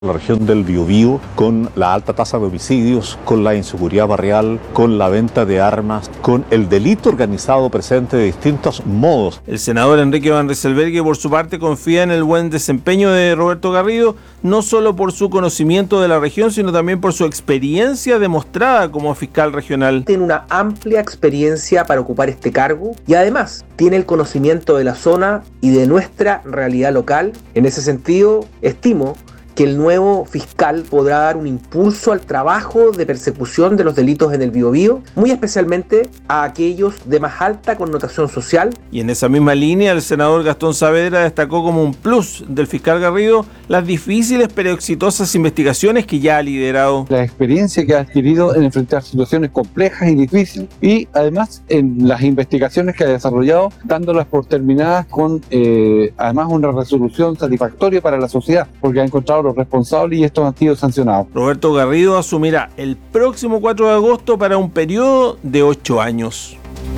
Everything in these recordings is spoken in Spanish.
La región del Biobío, con la alta tasa de homicidios, con la inseguridad barrial, con la venta de armas, con el delito organizado presente de distintos modos. El senador Enrique Van Rysselberghe, por su parte, confía en el buen desempeño de Roberto Garrido, no solo por su conocimiento de la región, sino también por su experiencia demostrada como fiscal regional. Tiene una amplia experiencia para ocupar este cargo y además tiene el conocimiento de la zona y de nuestra realidad local. En ese sentido, estimo que el nuevo fiscal podrá dar un impulso al trabajo de persecución de los delitos en el Biobío, muy especialmente a aquellos de más alta connotación social. Y en esa misma línea, el senador Gastón Saavedra destacó como un plus del fiscal Garrido las difíciles pero exitosas investigaciones que ya ha liderado. La experiencia que ha adquirido en enfrentar situaciones complejas y difíciles, y además en las investigaciones que ha desarrollado, dándolas por terminadas con además una resolución satisfactoria para la sociedad, porque ha encontrado los responsables y estos han sido sancionados. Roberto Garrido asumirá el próximo 4 de agosto para un periodo de 8 años.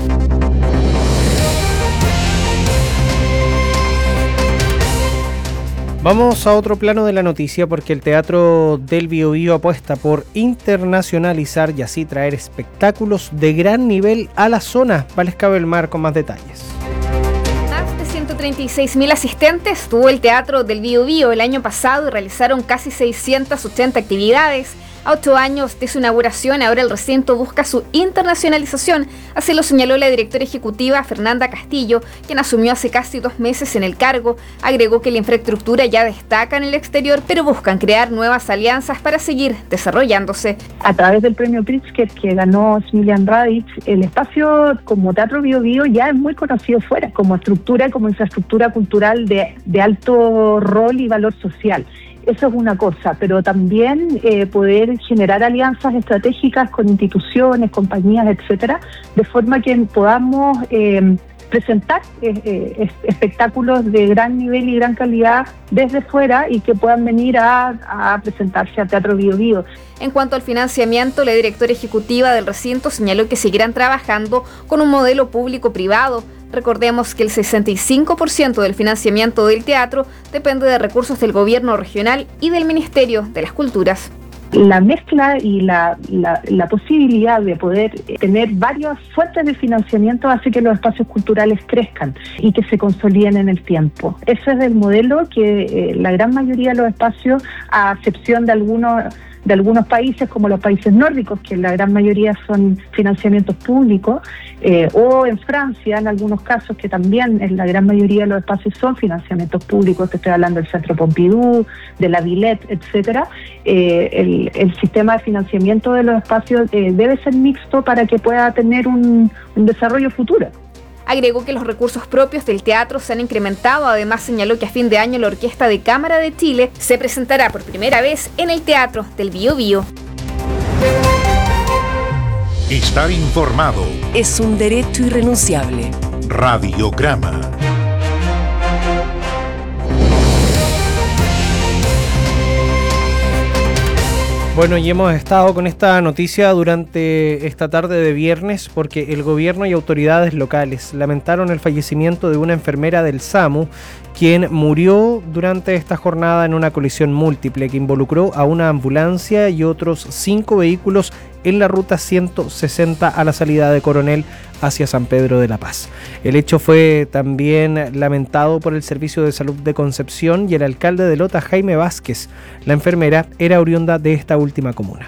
Vamos a otro plano de la noticia porque el Teatro del Biobío apuesta por internacionalizar y así traer espectáculos de gran nivel a la zona. Valesca Belmar con más detalles. 136.000 asistentes tuvo el Teatro del Biobío el año pasado y realizaron casi 680 actividades. A 8 años de su inauguración, ahora el recinto busca su internacionalización, así lo señaló la directora ejecutiva Fernanda Castillo, quien asumió hace casi 2 meses en el cargo. Agregó que la infraestructura ya destaca en el exterior, pero buscan crear nuevas alianzas para seguir desarrollándose. A través del premio Pritzker que ganó Smiljan Radic, el espacio como Teatro Biobío ya es muy conocido fuera, como estructura, como infraestructura cultural de alto rol y valor social. Eso es una cosa, pero también poder generar alianzas estratégicas con instituciones, compañías, etcétera, de forma que podamos presentar espectáculos de gran nivel y gran calidad desde fuera y que puedan venir a presentarse al Teatro Biobío. En cuanto al financiamiento, la directora ejecutiva del recinto señaló que seguirán trabajando con un modelo público-privado. Recordemos que el 65% del financiamiento del teatro depende de recursos del gobierno regional y del Ministerio de las Culturas. La mezcla y la posibilidad de poder tener varias fuentes de financiamiento hace que los espacios culturales crezcan y que se consoliden en el tiempo. Ese es el modelo que la gran mayoría de los espacios, a excepción de algunos países como los países nórdicos, que la gran mayoría son financiamientos públicos, o en Francia, en algunos casos, que también en la gran mayoría de los espacios son financiamientos públicos, te estoy hablando del Centro Pompidou, de la Villette, etcétera. El sistema de financiamiento de los espacios debe ser mixto para que pueda tener un desarrollo futuro. Agregó que los recursos propios del teatro se han incrementado. Además, señaló que a fin de año la Orquesta de Cámara de Chile se presentará por primera vez en el Teatro del Biobío. Estar informado es un derecho irrenunciable. Radiograma. Bueno, y hemos estado con esta noticia durante esta tarde de viernes porque el gobierno y autoridades locales lamentaron el fallecimiento de una enfermera del SAMU, quien murió durante esta jornada en una colisión múltiple que involucró a una ambulancia y otros 5 vehículos en la ruta 160 a la salida de Coronel hacia San Pedro de la Paz. El hecho fue también lamentado por el Servicio de Salud de Concepción y el alcalde de Lota, Jaime Vázquez. La enfermera era oriunda de esta última comuna.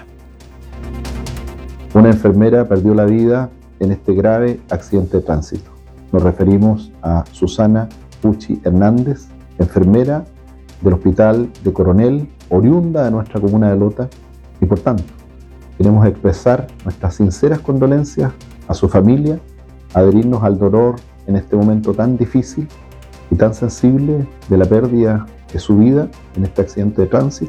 Una enfermera perdió la vida en este grave accidente de tránsito. Nos referimos a Susana Pucci Hernández, enfermera del Hospital de Coronel, oriunda de nuestra comuna de Lota, y por tanto queremos expresar nuestras sinceras condolencias a su familia, adherirnos al dolor en este momento tan difícil y tan sensible de la pérdida de su vida en este accidente de tránsito.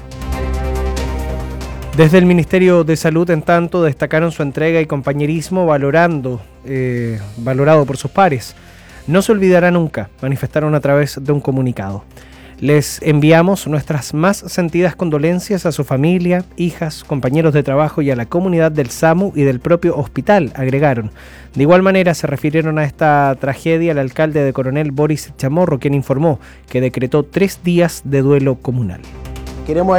Desde el Ministerio de Salud, en tanto, destacaron su entrega y compañerismo valorado por sus pares. No se olvidará nunca, manifestaron a través de un comunicado. Les enviamos nuestras más sentidas condolencias a su familia, hijas, compañeros de trabajo y a la comunidad del SAMU y del propio hospital, agregaron. De igual manera se refirieron a esta tragedia el alcalde de Coronel, Boris Chamorro, quien informó que decretó 3 días de duelo comunal. Queremos